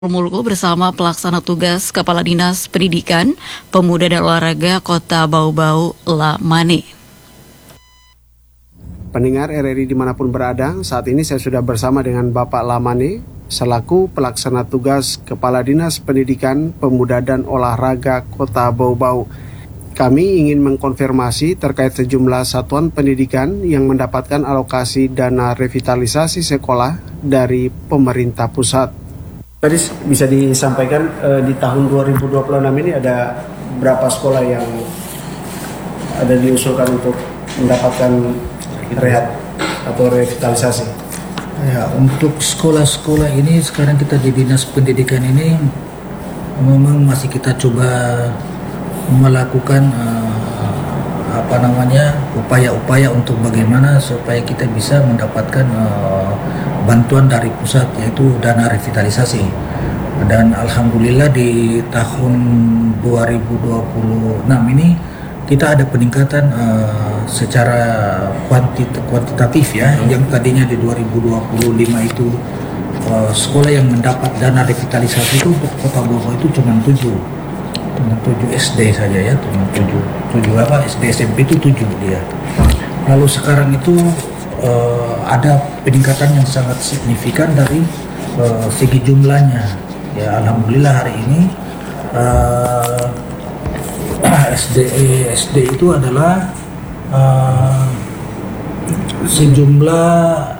Mulku bersama pelaksana tugas Kepala Dinas Pendidikan, Pemuda dan Olahraga Kota Bau-Bau, Lamane. Pendengar RRI dimanapun berada, saat ini saya sudah bersama dengan Bapak Lamane, selaku pelaksana tugas Kepala Dinas Pendidikan, Pemuda dan Olahraga Kota Bau-Bau. Kami ingin mengkonfirmasi terkait sejumlah satuan pendidikan yang mendapatkan alokasi dana revitalisasi sekolah dari pemerintah pusat. Tadi bisa disampaikan di tahun 2026 ini ada berapa sekolah yang ada diusulkan untuk mendapatkan rehab atau revitalisasi? Ya, untuk sekolah-sekolah ini sekarang kita di Dinas Pendidikan ini memang masih kita coba melakukan upaya-upaya untuk bagaimana supaya kita bisa mendapatkan bantuan dari pusat, yaitu dana revitalisasi. Dan alhamdulillah di tahun 2026 ini kita ada peningkatan secara kuantitatif ya, yang tadinya di 2025 itu sekolah yang mendapat dana revitalisasi itu untuk Kota Bau-Bau itu cuma 7 SD saja ya, cuma 7 SD SMP itu 7 dia. Lalu sekarang itu ada peningkatan yang sangat signifikan dari segi jumlahnya ya. Alhamdulillah hari ini SD itu adalah sejumlah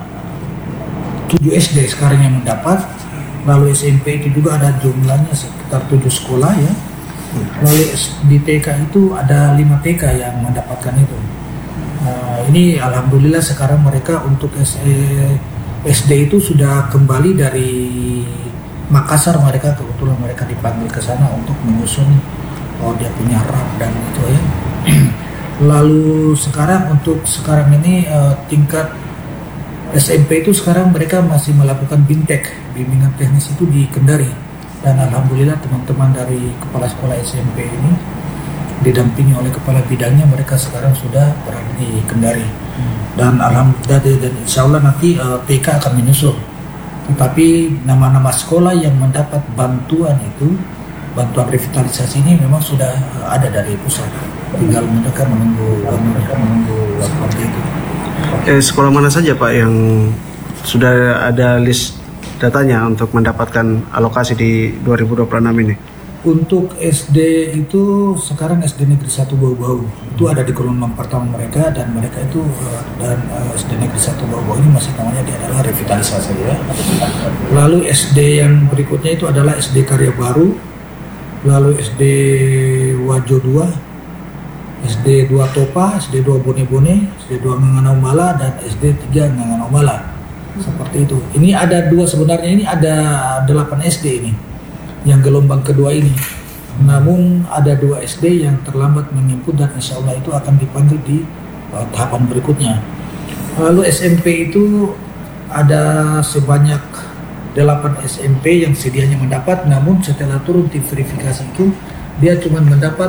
7 SD sekarang yang mendapat. Lalu SMP itu juga ada jumlahnya sekitar 7 sekolah ya. Lalu di TK itu ada 5 TK yang mendapatkan itu. Ini alhamdulillah sekarang mereka untuk SD itu sudah kembali dari Makassar, kebetulan mereka dipanggil ke sana untuk menyusun dia punya RAP dan itu ya. Lalu untuk sekarang ini tingkat SMP itu sekarang mereka masih melakukan BIMTEK, bimbingan teknis itu di Kendari. Dan alhamdulillah teman-teman dari kepala sekolah SMP ini didampingi oleh kepala bidangnya, mereka sekarang sudah berada di Kendari. Dan alhamdulillah dan insya Allah nanti PK akan menyusul. Tetapi nama-nama sekolah yang mendapat bantuan revitalisasi ini memang sudah ada dari pusat. Tinggal mereka menunggu seperti itu. Sekolah mana saja Pak yang sudah ada list datanya untuk mendapatkan alokasi di 2026 ini? Untuk SD itu sekarang SD Negeri 1 Bau-Bau itu ada di gelombang pertama mereka, dan mereka itu SD Negeri 1 Bau-Bau ini masih namanya dia adalah revitalisasi ya. Lalu SD yang berikutnya itu adalah SD Karya Baru, lalu SD Wajo 2, SD 2 Topa, SD 2 Bone-Bone, SD 2 Nganganaumala, dan SD 3 Nganganaumala. Seperti itu. Ini ada 2 sebenarnya, ini ada 8 SD ini yang gelombang kedua ini. Namun ada 2 SD yang terlambat menginput dan insya Allah itu akan dipanggil di tahapan berikutnya. Lalu SMP itu ada sebanyak 8 SMP yang sedianya mendapat, namun setelah turun tim verifikasi itu dia cuma mendapat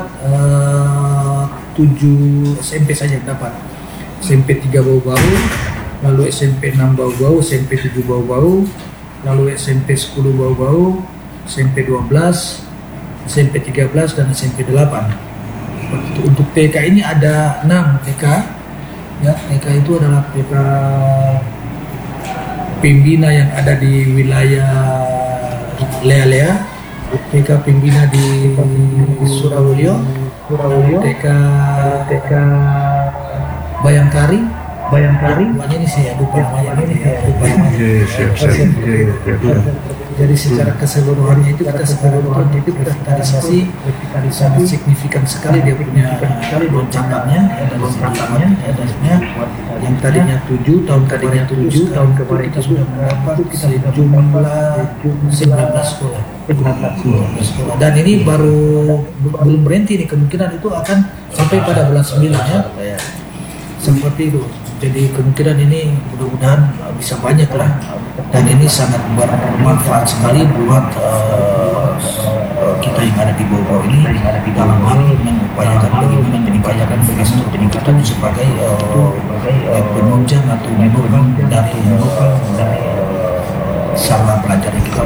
7 SMP saja yang dapat. SMP 3 Bau-Bau, lalu SMP 6 Bau-Bau, SMP 7 Bau-Bau, lalu SMP 10 Bau-Bau, SMP 12, SMP 13, dan SMP 8. Untuk TK ini ada 6 TK. Ya, TK itu adalah TK Pembina yang ada di wilayah Lea-Lea, TK Pembina di Surawulyo, TK Bayangkari. Ini saya lupa namanya. Jadi secara keseluruhannya itu kita sekarang untuk revitalisasi sangat signifikan sekali dia punya loncakannya yang tadinya 7 tahun kemarin kita sudah mendapat sejumlah 19 sekolah. Dan ini belum berhenti nih, kemungkinan itu akan sampai pada bulan 9 ya. Seperti itu. Jadi kemungkinan ini mudah-mudahan bisa banyak lah, dan ini sangat bermanfaat sekali buat kita yang ada di Bau-Bau ini dalam hal mengupayakan bagaimana peningkatan sebagai penunjang atau menopang dari sarana pelajaran kita.